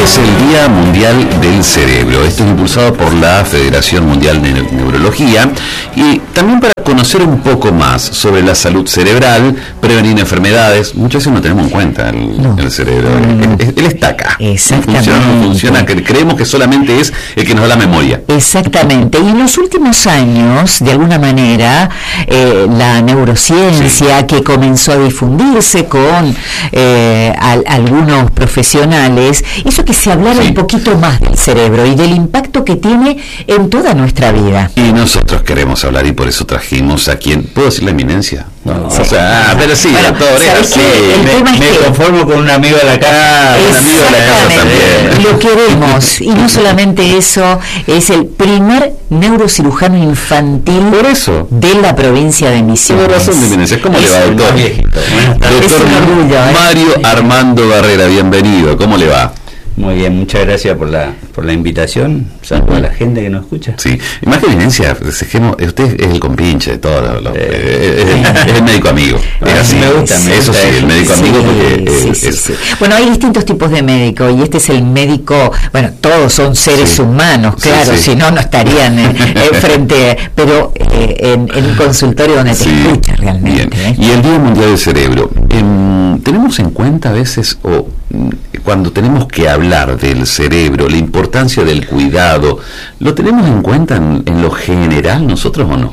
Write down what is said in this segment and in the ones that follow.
es el Día Mundial del Cerebro. Esto es impulsado por la Federación Mundial de Neurología y también para conocer un poco más sobre la salud cerebral, prevenir enfermedades. Muchas veces no tenemos en cuenta el cerebro. Él está acá. Exactamente. Funciona, que creemos que solamente es el que nos da la memoria. Exactamente. Y en los últimos años, de alguna manera, la neurociencia que comenzó a difundirse con algunos profesionales, hizo que se hablara un poquito más del cerebro y del impacto que tiene en toda nuestra vida. Y nosotros queremos hablar y por eso trajimos a quien, ¿puedo decir la eminencia? No. Sí. O sea, pero sí, bueno, doctor, sí, me conformo con un amigo de la casa. Un amigo de la casa también. Lo queremos, y no solamente eso, es el primer neurocirujano infantil por eso de la provincia de Misiones. Tiene razón de eminencia. ¿Cómo le va, doctor? Doctor Mario Armando Barrera, bienvenido. ¿Cómo le va? Muy bien, muchas gracias por la invitación. Saludos a la gente que nos escucha. Sí, y más que eminencia, usted es el compinche de todo. Es el médico amigo. Es así. Me gusta eso sí, el médico amigo, porque sí. Bueno, hay distintos tipos de médico y este es el médico. Bueno, todos son seres humanos, claro, si no estarían frente, pero en un consultorio donde te escuchas realmente. Y el Día Mundial del Cerebro, tenemos en cuenta a veces, cuando tenemos que hablar del cerebro, la importancia del cuidado, ¿lo tenemos en cuenta en lo general nosotros o no?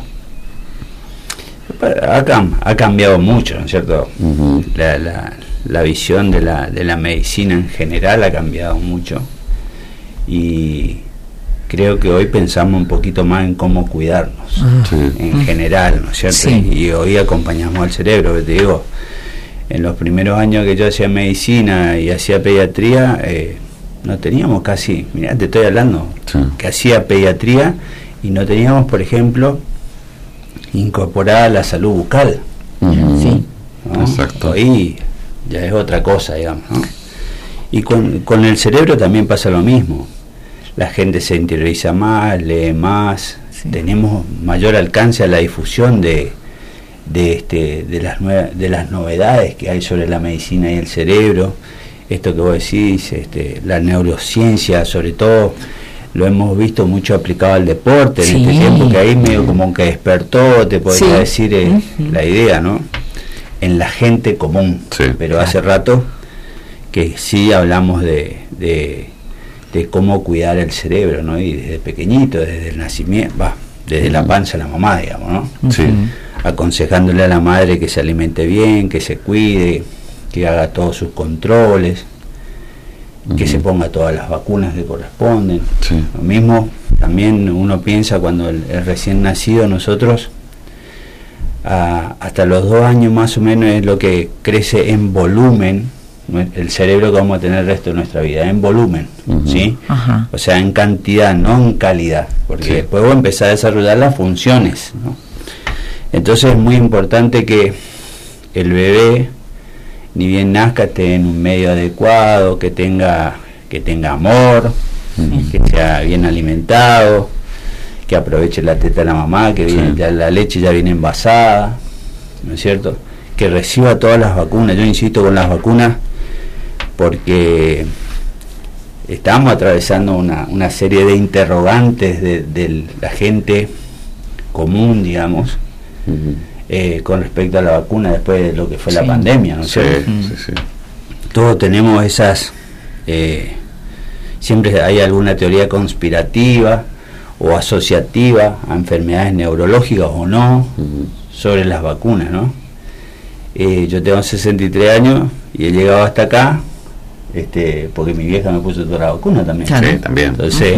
Ha cambiado mucho, ¿no es cierto? La visión de la medicina en general ha cambiado mucho y creo que hoy pensamos un poquito más en cómo cuidarnos en general, ¿no es cierto? Sí. Y hoy acompañamos al cerebro, te digo. En los primeros años que yo hacía medicina y hacía pediatría, no teníamos casi, mirá, te estoy hablando, que hacía pediatría y no teníamos, por ejemplo, incorporada la salud bucal. Sí. ¿No? Exacto. Hoy ya es otra cosa, digamos, ¿no? Y con el cerebro también pasa lo mismo. La gente se interioriza más, lee más, tenemos mayor alcance a la difusión de las novedades que hay sobre la medicina y el cerebro. Esto que vos decís, la neurociencia, sobre todo lo hemos visto mucho aplicado al deporte en este tiempo, que ahí medio como que despertó, te podría decir la idea, ¿no? En la gente común, pero hace rato que sí hablamos de cómo cuidar el cerebro, ¿no? Y desde pequeñito, desde el nacimiento, desde la panza de la mamá, digamos, ¿no? Sí. Aconsejándole a la madre que se alimente bien, que se cuide, que haga todos sus controles, que se ponga todas las vacunas que corresponden. Lo mismo también uno piensa cuando el recién nacido, nosotros hasta los 2 años más o menos es lo que crece en volumen el cerebro que vamos a tener el resto de nuestra vida, en volumen, ¿sí? O sea, en cantidad, no en calidad, porque después vos empezás a desarrollar las funciones, ¿no? Entonces es muy importante que el bebé, ni bien nazca, esté en un medio adecuado, que tenga amor, que sea bien alimentado, que aproveche la teta de la mamá, que ya la leche ya viene envasada, ¿no es cierto? Que reciba todas las vacunas. Yo insisto con las vacunas porque estamos atravesando una serie de interrogantes de la gente común, digamos, con respecto a la vacuna después de lo que fue la pandemia, ¿no es cierto? Todos tenemos esas, siempre hay alguna teoría conspirativa o asociativa a enfermedades neurológicas o no, sobre las vacunas, ¿no? Yo tengo 63 años y he llegado hasta acá porque mi vieja me puso toda la vacuna también. Sí, también. Entonces,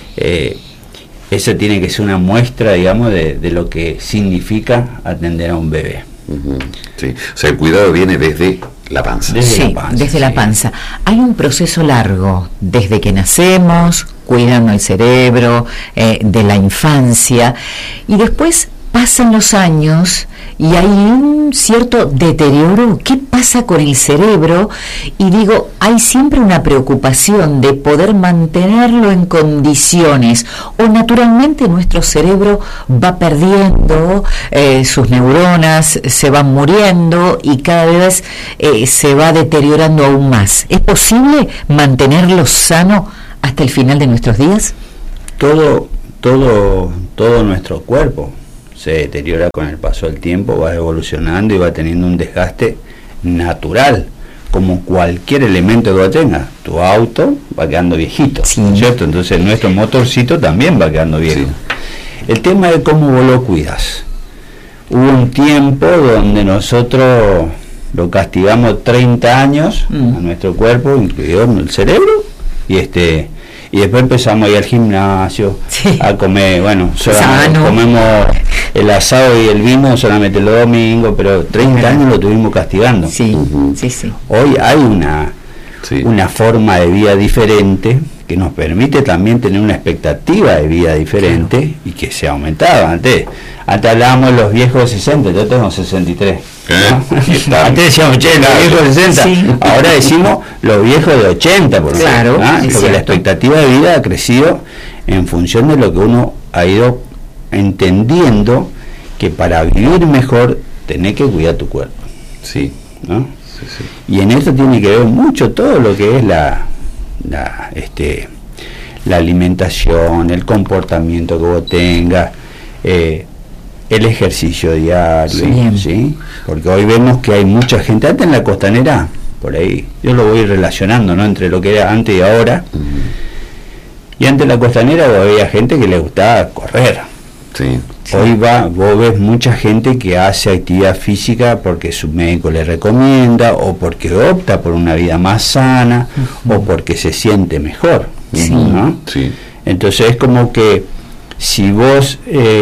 eso tiene que ser una muestra, digamos, de lo que significa atender a un bebé. Sí, o sea, el cuidado viene desde la panza. Desde la panza. Hay un proceso largo, desde que nacemos, cuidando el cerebro, de la infancia, y después pasan los años y hay un cierto deterioro. ¿Qué pasa con el cerebro? Y digo, hay siempre una preocupación de poder mantenerlo en condiciones, o naturalmente nuestro cerebro va perdiendo sus neuronas, se van muriendo y cada vez se va deteriorando aún más. ¿Es posible mantenerlo sano hasta el final de nuestros días? Todo nuestro cuerpo se deteriora con el paso del tiempo, va evolucionando y va teniendo un desgaste natural, como cualquier elemento que vos tengas. Tu auto va quedando viejito, sí, ¿cierto? Entonces nuestro motorcito también va quedando viejo. Sí. El tema es cómo vos lo cuidas. Hubo un tiempo donde nosotros lo castigamos 30 años a nuestro cuerpo, incluido el cerebro, y después empezamos a ir al gimnasio, sí, a comer, bueno, comemos el asado y el vino solamente los domingos, pero 30 años lo tuvimos castigando. Sí, sí. Hoy hay una forma de vida diferente que nos permite también tener una expectativa de vida diferente, claro, y que se ha aumentado. Antes hablábamos de los viejos de 60, yo tengo 63. ¿no? Antes decíamos, che, los viejos de 60, sí, ahora decimos los viejos de 80, por claro, porque la expectativa de vida ha crecido en función de lo que uno ha ido entendiendo, que para vivir mejor tenés que cuidar tu cuerpo. Sí, ¿no? Sí. Y en esto tiene que ver mucho todo lo que es la alimentación, el comportamiento que vos tengas, el ejercicio diario, ¿sí? Porque hoy vemos que hay mucha gente, antes en la costanera, por ahí, yo lo voy relacionando, ¿no?, entre lo que era antes y ahora, y antes en la costanera había gente que le gustaba correr. Sí. Hoy vos ves mucha gente que hace actividad física porque su médico le recomienda, o porque opta por una vida más sana, o porque se siente mejor, sí, ¿no? Sí. Entonces es como que si vos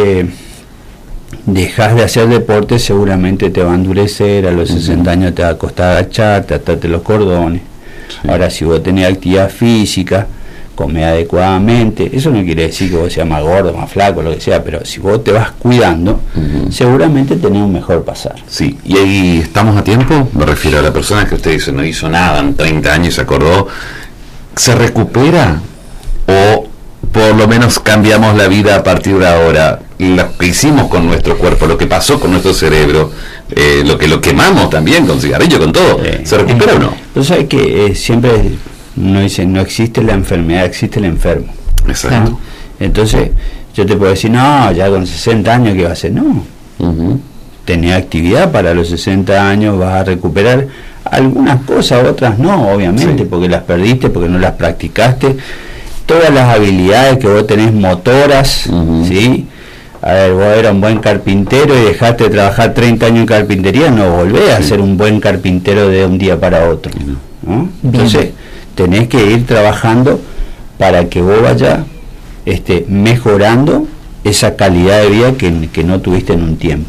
dejás de hacer deporte, seguramente te va a endurecer, a los 60 años te va a costar agacharte, atarte los cordones. Sí. Ahora, si vos tenés actividad física, come adecuadamente, eso no quiere decir que vos seas más gordo, más flaco, lo que sea, pero si vos te vas cuidando, seguramente tenés un mejor pasar. Sí, y ahí estamos a tiempo, me refiero a la persona que usted dice no hizo nada en 30 años y se acordó, ¿se recupera? ¿O por lo menos cambiamos la vida a partir de ahora? Lo que hicimos con nuestro cuerpo, lo que pasó con nuestro cerebro, lo que lo quemamos también con cigarrillo, con todo, ¿se recupera o no? Entonces hay que siempre uno dice, no existe la enfermedad, existe el enfermo. Exacto. ¿No? Entonces yo te puedo decir, no, ya con 60 años, ¿qué va a hacer? No. Tenés actividad para los 60 años, vas a recuperar algunas cosas, otras no, obviamente, sí, porque las perdiste, porque no las practicaste. Todas las habilidades que vos tenés motoras, ¿sí? A ver, vos eras un buen carpintero y dejaste de trabajar 30 años en carpintería, no volvés a ser un buen carpintero de un día para otro, ¿no? Entonces tenés que ir trabajando para que vos vayas mejorando esa calidad de vida que no tuviste en un tiempo.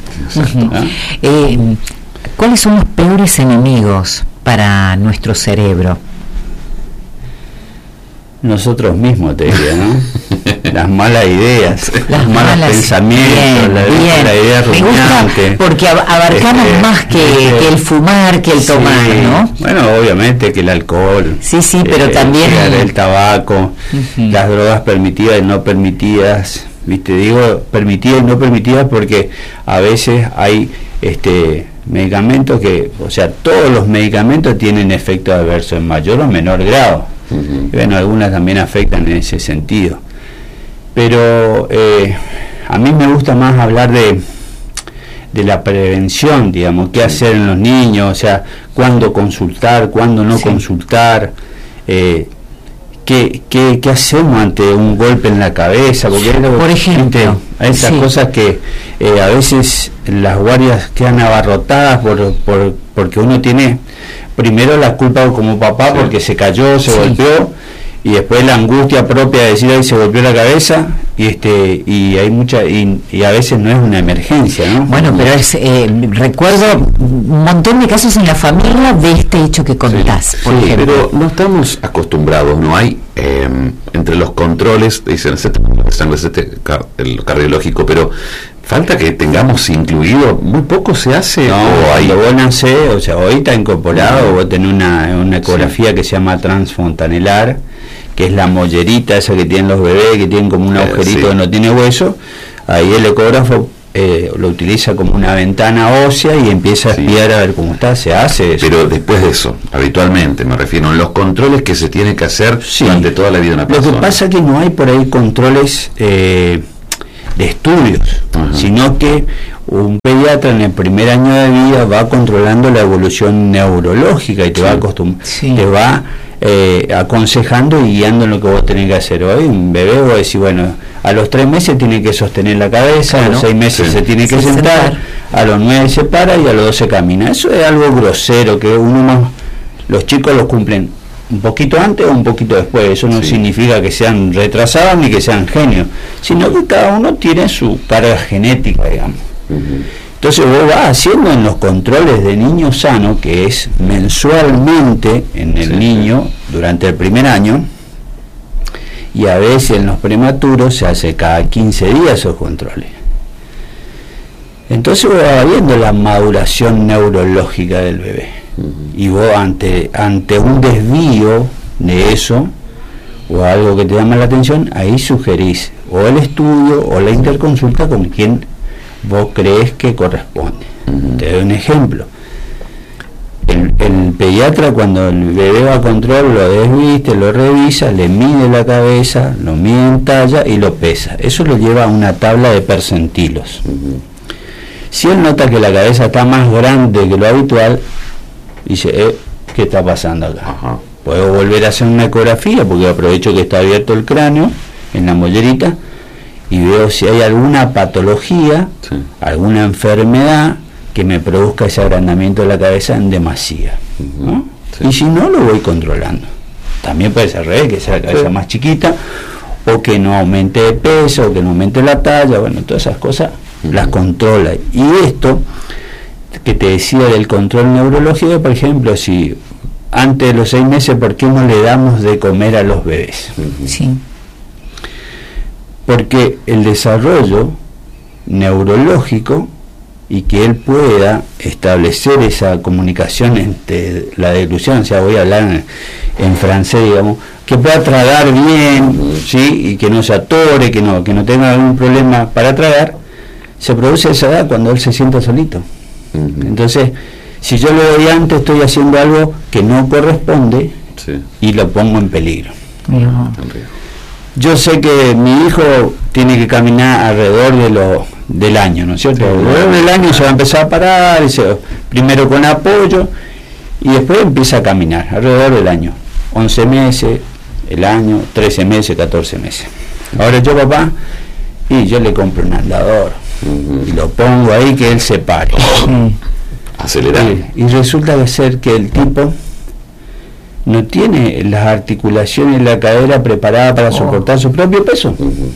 ¿Cuáles son los peores enemigos para nuestro cerebro? Nosotros mismos, te diría, ¿no? Las malas ideas, los malos pensamientos, la idea rumiante. Porque abarcamos más que el fumar, que el tomar, ¿no? Bueno, obviamente que el alcohol. Sí, pero también el tabaco, las drogas permitidas y no permitidas. ¿Viste? Digo permitidas y no permitidas porque a veces hay medicamentos que, o sea, todos los medicamentos tienen efectos adversos en mayor o menor grado. Y bueno, algunas también afectan en ese sentido, pero a mí me gusta más hablar de la prevención, digamos, qué hacer en los niños, o sea, cuándo consultar, cuándo no consultar, qué hacemos ante un golpe en la cabeza, porque por ejemplo, hay esas cosas que a veces las guardias quedan abarrotadas porque uno tiene primero la culpa como papá porque se cayó, se golpeó, y después la angustia propia de decir, ay, se golpeó la cabeza, y hay mucha, y a veces no es una emergencia, ¿no? Bueno, pero recuerdo un montón de casos en la familia de este hecho que contás, por ejemplo. Pero no estamos acostumbrados, no hay entre los controles, dicen el cardiológico, pero Falta que tengamos incluido, muy poco se hace. No, cuando vos nacés, o sea, hoy está incorporado, vos tenés una ecografía que se llama transfontanelar, que es la mollerita esa que tienen los bebés, que tienen como un agujerito que no tiene hueso. Ahí el ecógrafo lo utiliza como una ventana ósea y empieza a espiar a ver cómo está, se hace eso. Pero después de eso, habitualmente, me refiero a los controles que se tienen que hacer durante toda la vida de una persona. Lo que pasa es que no hay por ahí controles de estudios, sino que un pediatra en el primer año de vida va controlando la evolución neurológica y te va te va aconsejando y guiando en lo que vos tenés que hacer. Hoy un bebé vos decís, bueno, a los 3 meses tiene que sostener la cabeza, a los 6 meses se tiene que sentar, a los 9 se para y a los 12 camina. Eso es algo grosero que los chicos lo cumplen un poquito antes o un poquito después. Eso no significa que sean retrasados ni que sean genios, sino que cada uno tiene su carga genética, digamos. Entonces vos vas haciendo en los controles de niño sano, que es mensualmente en el niño durante el primer año, y a veces en los prematuros se hace cada 15 días esos controles. Entonces vos vas viendo la maduración neurológica del bebé, y vos ante un desvío de eso o algo que te llama la atención, ahí sugerís o el estudio o la interconsulta con quien vos crees que corresponde. Te doy un ejemplo. El pediatra, cuando el bebé va a control, lo desviste, lo revisa, le mide la cabeza, lo mide en talla y lo pesa. Eso lo lleva a una tabla de percentilos. Si él nota que la cabeza está más grande que lo habitual, dice, ¿qué está pasando acá? Puedo volver a hacer una ecografía, porque aprovecho que está abierto el cráneo en la mollerita y veo si hay alguna patología, alguna enfermedad que me produzca ese agrandamiento de la cabeza en demasía, ¿no? Y si no, lo voy controlando. También puede ser al revés, que sea la cabeza más chiquita, o que no aumente de peso, o que no aumente la talla. Bueno, todas esas cosas las controla. Y esto que te decía del control neurológico, por ejemplo, si antes de los 6 meses, ¿por qué no le damos de comer a los bebés? Porque el desarrollo neurológico y que él pueda establecer esa comunicación entre la deglución, o sea, voy a hablar en francés, digamos, que pueda tragar bien, ¿sí? Y que no se atore, que no tenga algún problema para tragar, se produce a esa edad cuando él se sienta solito. Entonces, si yo lo doy antes, estoy haciendo algo que no corresponde y lo pongo en peligro. Yo sé que mi hijo tiene que caminar alrededor del año, ¿no es cierto? Alrededor del año se va a empezar a parar, primero con apoyo y después empieza a caminar alrededor del año. 11 meses, el año, 13 meses, 14 meses. Ahora yo, papá, y yo le compro un andador y lo pongo ahí que él se pare. Acelerar. Y resulta ser que el tipo no tiene las articulaciones de la cadera preparada para soportar su propio peso.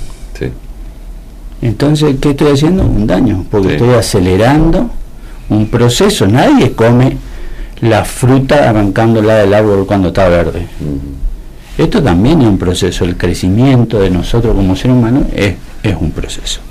Entonces, ¿qué estoy haciendo? Un daño, porque estoy acelerando un proceso. Nadie come la fruta arrancándola del árbol cuando está verde. Esto también es un proceso. El crecimiento de nosotros como ser humano es un proceso.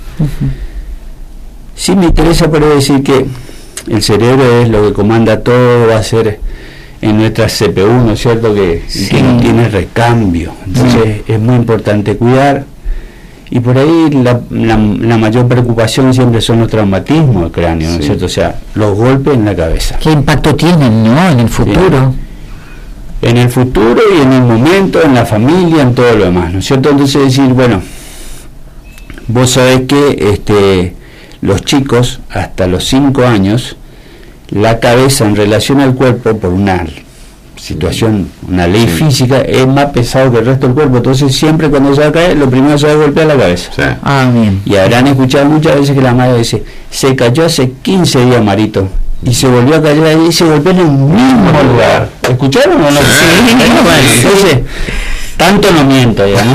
Sí me interesa por decir que el cerebro es lo que comanda todo, va a ser en nuestra CPU, ¿no es cierto?, que no tiene recambio. Entonces es muy importante cuidar, y por ahí la mayor preocupación siempre son los traumatismos del cráneo, ¿no es cierto?, o sea, los golpes en la cabeza. ¿Qué impacto tienen, no, en el futuro? En el futuro y en el momento, en la familia, en todo lo demás, ¿no es cierto? Entonces decir, bueno, vos sabés que los chicos hasta los 5 años, la cabeza en relación al cuerpo, por una situación, una ley física, es más pesado que el resto del cuerpo. Entonces siempre cuando se va a caer, lo primero se va a golpear la cabeza. Bien. Y habrán escuchado muchas veces que la madre dice, se cayó hace 15 días Marito, y se volvió a caer ahí y se golpeó en el mismo lugar. ¿Escucharon o no? Entonces, tanto no miento, digamos.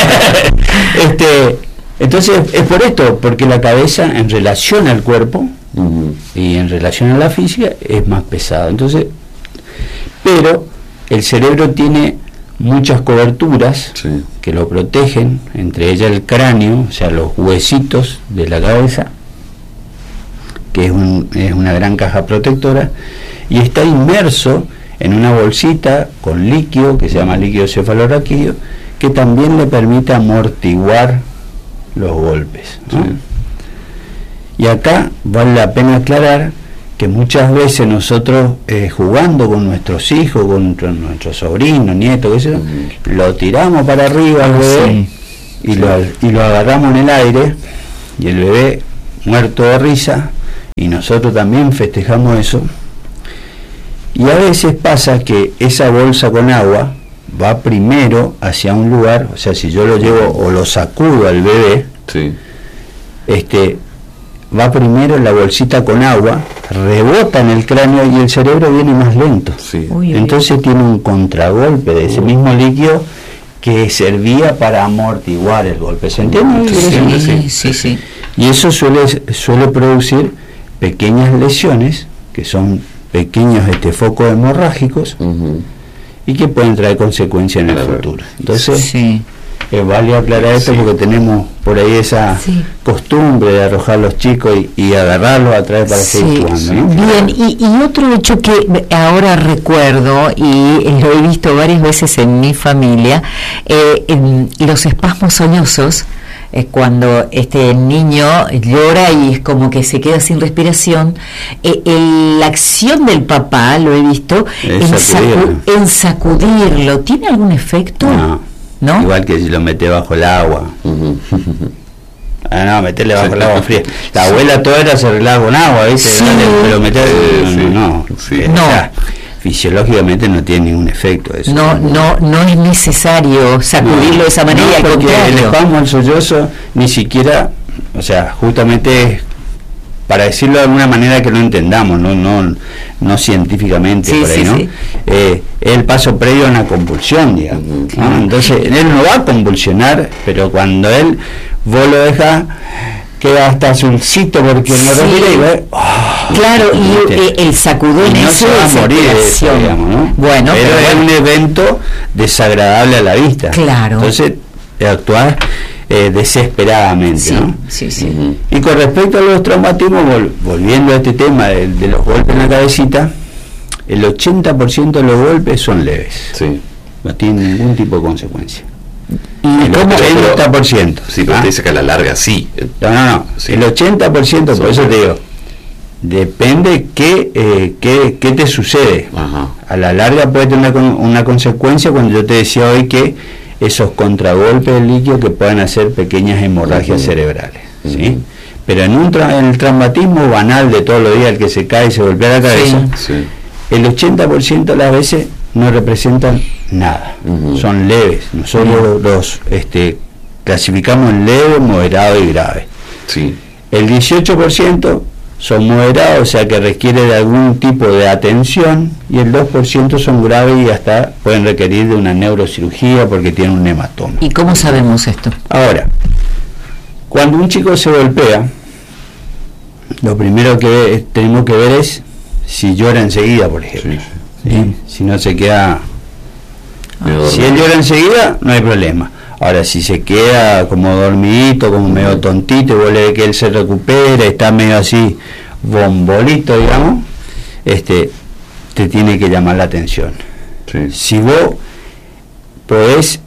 Entonces es por esto, porque la cabeza en relación al cuerpo y en relación a la física es más pesada. Entonces, pero el cerebro tiene muchas coberturas que lo protegen, entre ellas el cráneo, o sea, los huesitos de la cabeza, que es una gran caja protectora, y está inmerso en una bolsita con líquido que se llama líquido cefalorraquídeo, que también le permite amortiguar los golpes, ¿no? Sí. Y acá vale la pena aclarar que muchas veces nosotros jugando con nuestros hijos, con nuestros sobrinos, nietos, qué sé yo, lo tiramos para arriba al bebé, sí, y lo agarramos en el aire, y el bebé muerto de risa, y nosotros también festejamos eso. Y a veces pasa que esa bolsa con agua va primero hacia un lugar, o sea, si yo lo llevo o lo sacudo al bebé, sí, va primero en la bolsita con agua, rebota en el cráneo y el cerebro viene más lento. Sí. Entonces tiene un contragolpe de ese mismo líquido que servía para amortiguar el golpe. ¿Se entiende? Sí. Y eso suele producir pequeñas lesiones, que son pequeños focos hemorrágicos, y que pueden traer consecuencias en el futuro. Entonces, vale aclarar esto porque tenemos por ahí esa costumbre de arrojar a los chicos y agarrarlos a través para seguir jugando, ¿no? Bien, y otro hecho que ahora recuerdo y lo he visto varias veces en mi familia, los espasmos soñosos, cuando el niño llora y es como que se queda sin respiración, la acción del papá, lo he visto, en sacudirlo, ¿tiene algún efecto? ¿No? Igual que si lo mete bajo el agua. Meterle bajo el agua fría. La abuela toda era se arreglaba con agua, ¿viste? Sí. Pero meter no. Fisiológicamente no tiene ningún efecto eso. No es necesario sacudirlo de esa manera, al porque contrario. el espasmo sollozo ni siquiera, o sea, justamente para decirlo de alguna manera que no entendamos, no científicamente, por ahí, ¿no? Es el paso previo a una convulsión, digamos, ¿no? Entonces, él no va a convulsionar, pero cuando vos lo dejas, queda hasta azulcito porque no respira y ve... claro, y el sacudón no se va a morir de eso, digamos, ¿no? Bueno, pero es un evento desagradable a la vista. Claro. Entonces, actuar desesperadamente, ¿no? Sí. Y con respecto a los traumatismos, volviendo a este tema de los golpes en la cabecita, el 80% de los golpes son leves, no tienen ningún tipo de consecuencia. ¿Y el 80%. Sí, pero te dice que a la larga sí. No. Sí. El 80%, por eso te digo, depende qué te sucede. A la larga puede tener una consecuencia, cuando yo te decía hoy que esos contragolpes del líquido que pueden hacer pequeñas hemorragias cerebrales, ¿sí? Pero en el traumatismo banal de todos los días, el que se cae y se golpea la cabeza, el 80% de las veces no representan nada, son leves. Nosotros los clasificamos en leve, moderado y grave. El 18% son moderados, o sea que requiere de algún tipo de atención, y el 2% son graves y hasta pueden requerir de una neurocirugía porque tienen un hematoma. ¿Y cómo sabemos esto? Ahora, cuando un chico se golpea, lo primero que tenemos que ver es si llora enseguida, por ejemplo. Si no se queda... Si él llora enseguida, no hay problema. Ahora, si se queda como dormidito, como medio tontito, y vos le ves que él se recupera, está medio así bombolito, digamos, te tiene que llamar la atención. Si vos podés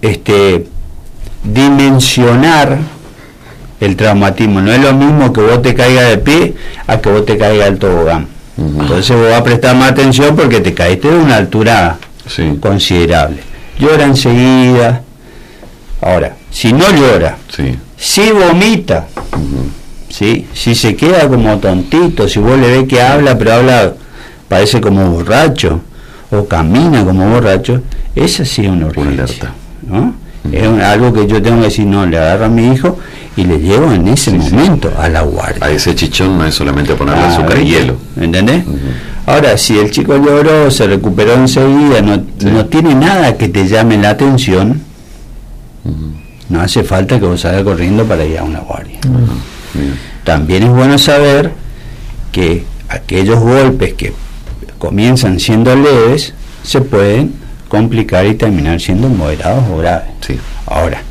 dimensionar el traumatismo, no es lo mismo que vos te caigas de pie a que vos te caigas del tobogán. Entonces vos vas a prestar más atención porque te caíste de una altura considerable. Llora enseguida. Ahora, si no llora, si vomita, si se queda como tontito, si vos le ves que habla, pero habla, parece como borracho, o camina como borracho, esa sí es una urgencia, ¿no? Es algo que yo tengo que decir, no, le agarro a mi hijo y le llevo en ese momento a la guardia. A ese chichón no es solamente ponerle azúcar y hielo. ¿Entendés? Ahora, si el chico lloró, se recuperó enseguida, no tiene nada que te llame la atención, no hace falta que vos salgas corriendo para ir a una guardia. También es bueno saber que aquellos golpes que comienzan siendo leves se pueden complicar y terminar siendo moderados o graves. Ahora,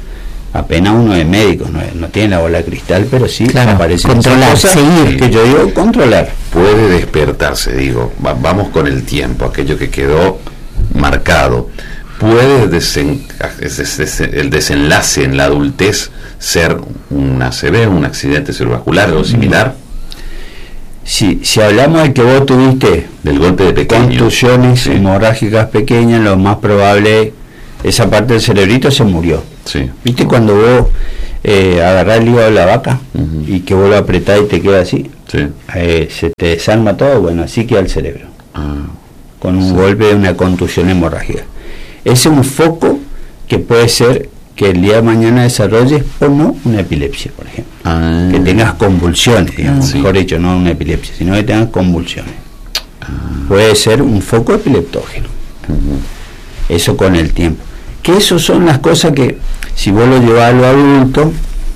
apenas uno es médico, no tiene la bola de cristal, pero sí aparecen controlar, cosas seguir. Que yo digo controlar. Puede despertarse, digo, vamos con el tiempo, aquello que quedó marcado. ¿Puede el desenlace en la adultez ser un ACV, un accidente cerebrovascular o similar? Si hablamos de que vos tuviste del golpe de pequeño, contusiones hemorrágicas pequeñas, lo más probable, esa parte del cerebrito se murió. Sí. ¿Viste cuando vos agarrás el hígado de la vaca y que vos lo apretás y te queda así? Sí. Se te desarma todo, bueno, así queda el cerebro. Con un golpe de una contusión hemorrágica. Ese es un foco que puede ser que el día de mañana desarrolles o no una epilepsia, por ejemplo. Que tengas convulsiones, digamos, mejor dicho, no una epilepsia, sino que tengas convulsiones. Puede ser un foco epileptógeno. Eso con el tiempo. Que eso son las cosas que, si vos lo llevas a lo adulto,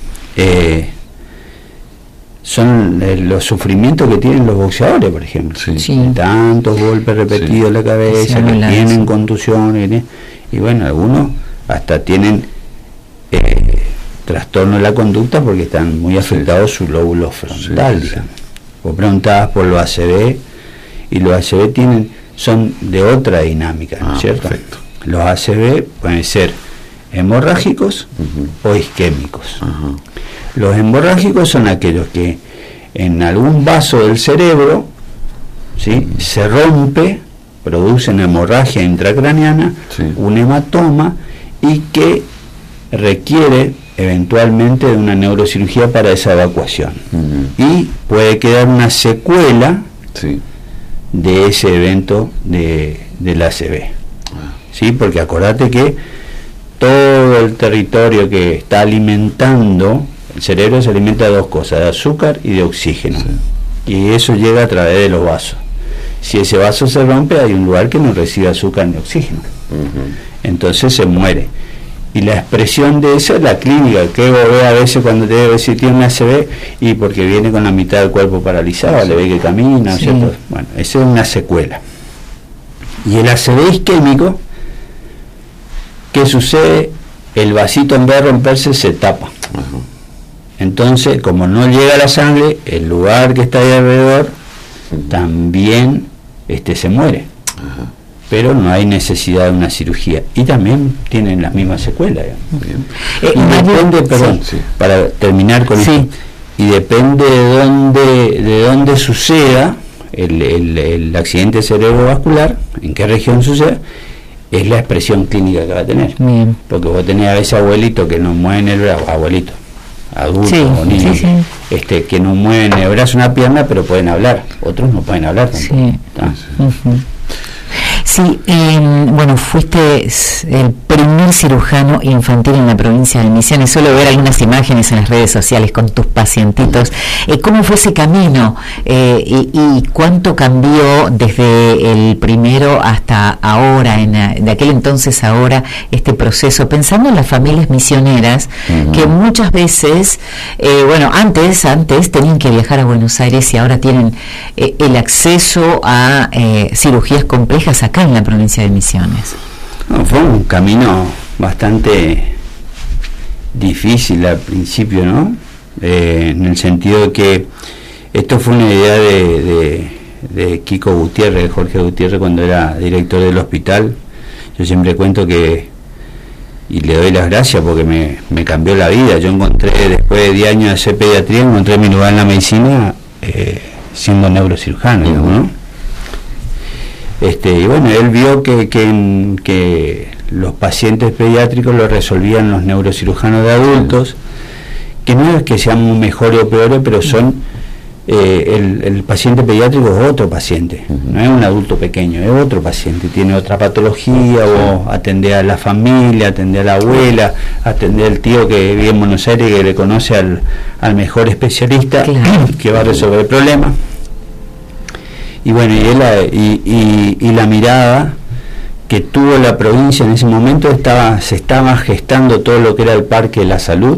son los sufrimientos que tienen los boxeadores, por ejemplo. Tantos golpes repetidos en la cabeza, que tienen contusiones, y bueno, algunos hasta tienen trastorno de la conducta porque están muy afectados su lóbulo frontal, digamos. Vos preguntabas por los ACV, y los ACV son de otra dinámica, ¿no es cierto? Perfecto. Los ACV pueden ser hemorrágicos o isquémicos. Los hemorrágicos son aquellos que en algún vaso del cerebro se rompe, producen hemorragia intracraneana, un hematoma, y que requiere eventualmente de una neurocirugía para esa evacuación. Y puede quedar una secuela de ese evento del ACV. ¿Sí? Porque acordate que todo el territorio que está alimentando, el cerebro se alimenta de dos cosas, de azúcar y de oxígeno. Y eso llega a través de los vasos. Si ese vaso se rompe, hay un lugar que no recibe azúcar ni oxígeno. Entonces se muere. Y la expresión de eso es la clínica, que vos ves a veces cuando te debe decir tiene un ACV, y porque viene con la mitad del cuerpo paralizado, le ve que camina, ¿cierto? Bueno, esa es una secuela. Y el ACV isquémico, ¿qué sucede? El vasito, en vez de romperse, se tapa. Entonces, como no llega la sangre, el lugar que está ahí alrededor también se muere. Pero no hay necesidad de una cirugía. Y también tienen las mismas secuelas. Y depende, para terminar con esto, y depende de dónde suceda el accidente cerebrovascular, en qué región suceda, es la expresión clínica que va a tener. Porque vos tenés a veces abuelitos que no mueven el brazo, abuelitos, adultos o niños, que no mueven el brazo, una pierna, pero pueden hablar. Otros no pueden hablar tampoco. Bueno, fuiste el primer cirujano infantil en la provincia de Misiones. Suelo ver algunas imágenes en las redes sociales con tus pacientitos. ¿Cómo fue ese camino? ¿Y cuánto cambió desde el primero hasta ahora, de aquel entonces a ahora, este proceso? Pensando en las familias misioneras, que muchas veces, antes tenían que viajar a Buenos Aires y ahora tienen el acceso a cirugías complejas acá en la provincia de Misiones. Fue un camino bastante difícil al principio, ¿no? En el sentido de que esto fue una idea de Kiko Gutiérrez, de Jorge Gutiérrez, cuando era director del hospital. Yo siempre cuento que, y le doy las gracias porque me cambió la vida. Yo encontré, después de 10 años de hacer pediatría, encontré mi lugar en la medicina siendo neurocirujano, digamos, ¿no? Y bueno, él vio que los pacientes pediátricos lo resolvían los neurocirujanos de adultos, que no es que sean mejores o peores, pero son el paciente pediátrico es otro paciente, no es un adulto pequeño, es otro paciente, tiene otra patología, o atender a la familia, atender a la abuela, atender al tío que vive en Buenos Aires y que le conoce al mejor especialista que va a resolver el problema. Y bueno, y la mirada que tuvo la provincia en ese momento, se estaba gestando todo lo que era el Parque de la Salud.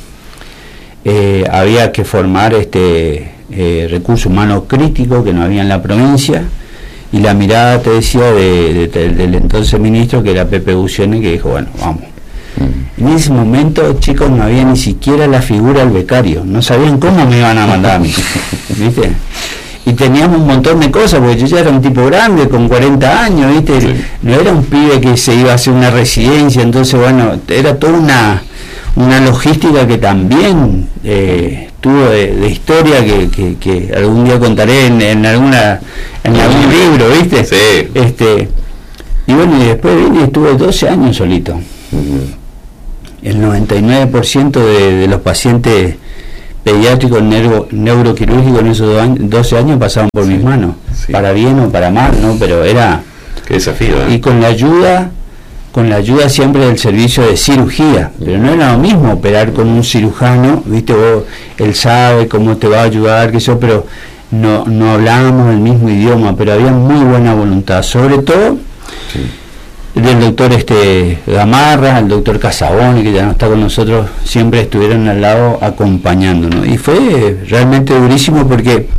Había que formar recurso humano crítico que no había en la provincia, y la mirada, te decía, del entonces ministro, que era Pepe Bucione, que dijo, bueno, vamos. En ese momento, chicos, no había ni siquiera la figura del becario, no sabían cómo me iban a mandar a mí, ¿viste? Y teníamos un montón de cosas, porque yo ya era un tipo grande, con 40 años, ¿viste? Sí. No era un pibe que se iba a hacer una residencia, entonces, bueno, era toda una logística que también tuvo de historia que algún día contaré en algún libro, ¿viste? Sí. Y bueno, y después vine y estuve 12 años solito. El 99% de los pacientes pediátricos neuroquirúrgicos en esos 12 años pasaban por mis manos, para bien o para mal, ¿no? Pero era... Qué desafío, ¿eh? Y con la ayuda siempre del servicio de cirugía, pero no era lo mismo operar con un cirujano, ¿viste? Él sabe cómo te va a ayudar, que eso, pero no hablábamos el mismo idioma, pero había muy buena voluntad, sobre todo del doctor Gamarra, el doctor Casaboni, que ya no está con nosotros, siempre estuvieron al lado acompañándonos, y fue realmente durísimo porque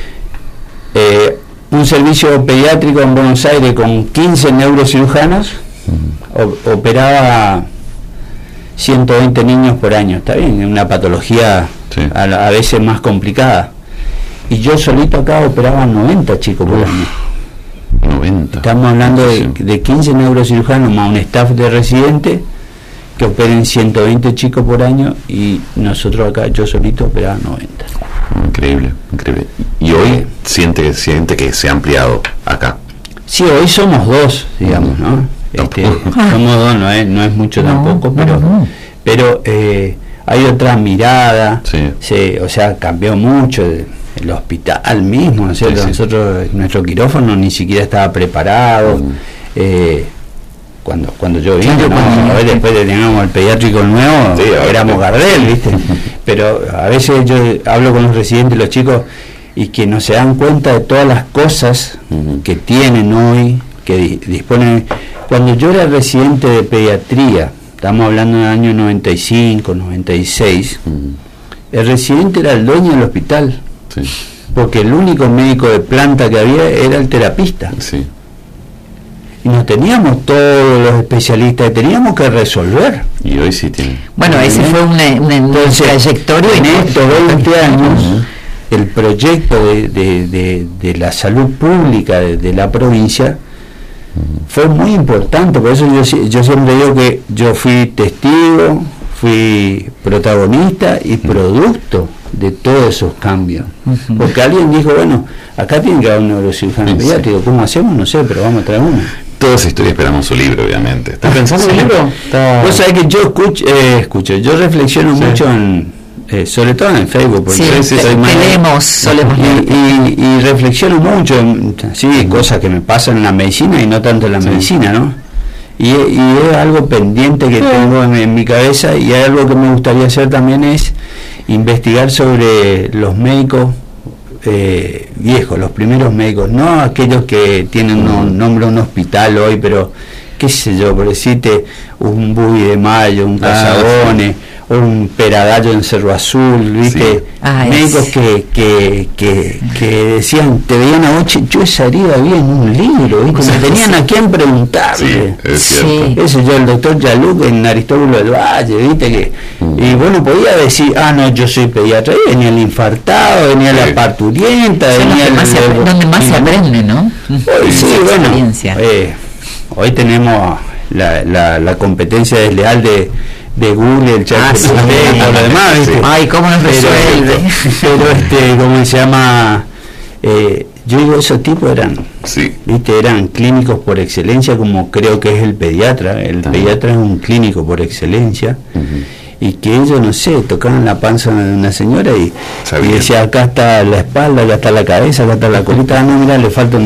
un servicio pediátrico en Buenos Aires con 15 neurocirujanos operaba 120 niños por año, está bien, una patología a veces más complicada, y yo solito acá operaba 90 chicos por año. 90. Estamos hablando de 15 neurocirujanos más un staff de residente que operen 120 chicos por año, y nosotros acá, yo solito operaba 90. Increíble. Y hoy siente que se ha ampliado acá. Sí, hoy somos dos, digamos, ¿no? Somos dos, no es mucho tampoco, pero hay otra mirada, o sea, cambió mucho. El hospital mismo, ¿no es cierto? Nosotros, nuestro quirófano ni siquiera estaba preparado. Cuando yo vine, después teníamos el pediátrico nuevo, éramos Gardel, ¿viste? Pero a veces yo hablo con los residentes, los chicos, y que no se dan cuenta de todas las cosas que tienen hoy, que disponen. Cuando yo era residente de pediatría, estamos hablando del año 95, 96, el residente era el dueño del hospital. Porque el único médico de planta que había era el terapista. Y no teníamos todos los especialistas que teníamos que resolver. Y hoy sí tiene. Bueno, ese fue una trayectoria. En estos 20 años, el proyecto de la salud pública de la provincia fue muy importante. Por eso yo siempre digo que yo fui testigo, fui protagonista y producto de todos esos cambios, porque alguien dijo, bueno, acá tiene que haber un neurocirujano pediátrico, ¿cómo hacemos? No sé, pero vamos a traer uno. Toda esa historia esperamos su libro, obviamente. ¿Estás pensando en el libro? Vos sabés que yo escucho, yo reflexiono mucho sobre todo en Facebook, porque solemos y reflexiono mucho, cosas que me pasan en la medicina y no tanto en la medicina, ¿no? Y es algo pendiente que tengo en mi cabeza, y hay algo que me gustaría hacer también, es investigar sobre los médicos viejos, los primeros médicos, no aquellos que tienen un nombre de un hospital hoy, pero qué sé yo, por decirte, un Buy de Mayo, un Casabone, un Peragallo en Cerro Azul, ¿viste? Médicos que decían, te veían a vos, yo esa herida había en un libro, ¿viste? Tenían a quién preguntarle. Es cierto. Ese yo, el doctor Yaluc en Aristóbulo del Valle, ¿viste? Y bueno, podía decir, no, yo soy pediatra, y venía el infartado, venía la parturienta, venía donde más se aprende, ¿no? Hoy tenemos la competencia desleal de Google, el chat lo demás, ¿viste? Ay, cómo nos resuelve. Pero ¿cómo se llama? Yo digo, esos tipos eran clínicos por excelencia, como creo que es el pediatra. El pediatra es un clínico por excelencia. Y que ellos, no sé, tocaban la panza de una señora y decía, acá está la espalda, acá está la cabeza, acá está la colita, no, mira, le falta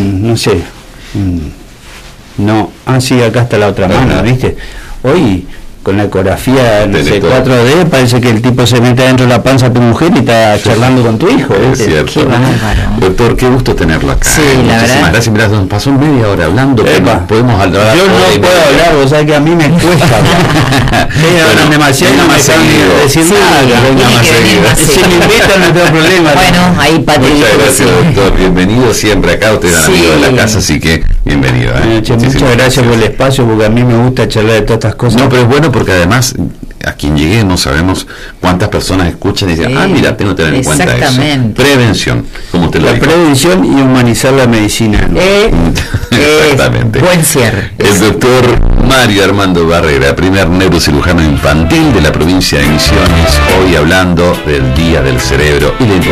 acá está la otra mano, ¿viste? Hoy, con la ecografía, no sé, 4D, parece que el tipo se mete dentro de la panza de tu mujer y está charlando con tu hijo. Es cierto. Doctor, qué gusto tenerlo acá. Muchísimas gracias. Mirá, nos pasó media hora hablando, podemos hablar. Yo no puedo hablar, vos sabés que a mí me cuesta hablar. Demasiado, no me saben decir nada. Si me invitan no tengo problema. Bueno, ahí Patricio. Muchas gracias, doctor. Bienvenido siempre acá. Ustedes son amigos de la casa, así que bienvenido. Muchas gracias por el espacio, porque a mí me gusta charlar de todas estas cosas. No, pero es bueno porque además a quien lleguemos sabemos cuántas personas escuchan y dicen, mira, tengo que tener en cuenta eso. Prevención, como te lo digo. La prevención y humanizar la medicina, ¿no? Exactamente. Buen cierre. El doctor Mario Armando Barrera, primer neurocirujano infantil de la provincia de Misiones, hoy hablando del Día del Cerebro y la importancia